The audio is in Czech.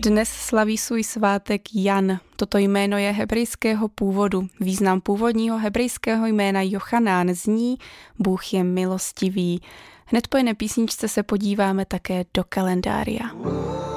Dnes slaví svůj svátek Jan. Toto jméno je hebrejského původu. Význam původního hebrejského jména Jochanán zní Bůh je milostivý. Hned po jedné písničce se podíváme také do kalendária.